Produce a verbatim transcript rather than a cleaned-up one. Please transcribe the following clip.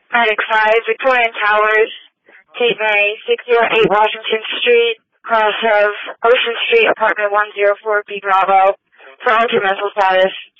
Attic five, Victorian Towers, Cape May, six oh eight Washington Street, cross of Ocean Street, apartment one oh four B Bravo, for altered mental status.